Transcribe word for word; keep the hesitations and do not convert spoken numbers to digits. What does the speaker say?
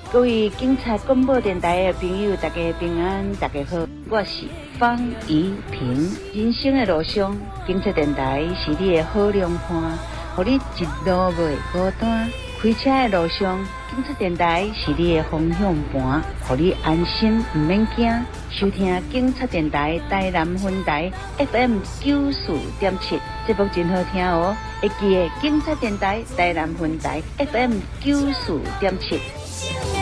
各位警察广播电台的朋友，大家平安，大家好，我是方怡萍。人生的路上，警察电台是你的好良伴，互你一路袂孤单。开车的路上，警察电台是你的方向盘，互你安心唔免惊。收听警察电台台南分台 F M 九四点七，节目真好听哦。会记的警察电台台南分台 F M 九四点七。